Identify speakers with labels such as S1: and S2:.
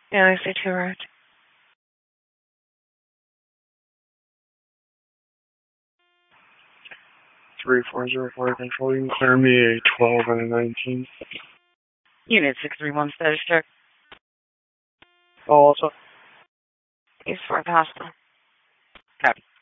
S1: Yeah, I see 2 right.
S2: Three four zero four control. You can clear me a 12 and a 19.
S1: Unit 631 status check.
S2: Oh, also.
S1: East 4 hospital. Copy.